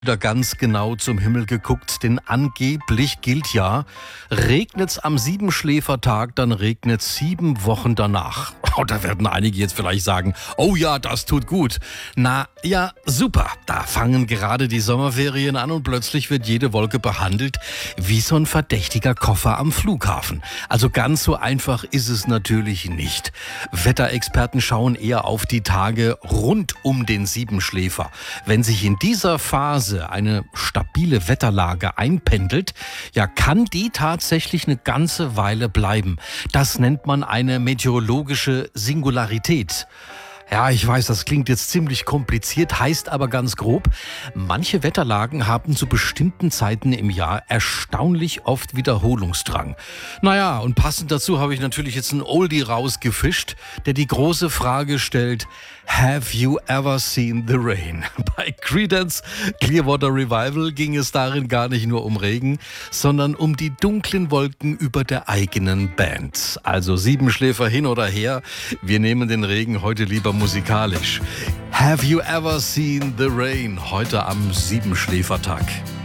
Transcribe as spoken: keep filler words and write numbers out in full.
Da ganz genau zum Himmel geguckt, denn angeblich gilt ja, regnet's am Siebenschläfertag, dann regnet's sieben Wochen danach. Oh, da werden einige jetzt vielleicht sagen, oh ja, das tut gut. Na ja, super, da fangen gerade die Sommerferien an und plötzlich wird jede Wolke behandelt wie so ein verdächtiger Koffer am Flughafen. Also ganz so einfach ist es natürlich nicht. Wetterexperten schauen eher auf die Tage rund um den Siebenschläfer. Wenn sich in dieser Phase eine stabile Wetterlage einpendelt, ja, kann die tatsächlich eine ganze Weile bleiben. Das nennt man eine meteorologische Singularität. Ja, ich weiß, das klingt jetzt ziemlich kompliziert, heißt aber ganz grob, manche Wetterlagen haben zu bestimmten Zeiten im Jahr erstaunlich oft Wiederholungsdrang. Naja, und passend dazu habe ich natürlich jetzt einen Oldie rausgefischt, der die große Frage stellt, Have you ever seen the rain? Bei Creedence Clearwater Revival ging es darin gar nicht nur um Regen, sondern um die dunklen Wolken über der eigenen Band. Also Siebenschläfer hin oder her, wir nehmen den Regen heute lieber musikalisch. Have you ever seen the rain? Heute am Siebenschläfertag.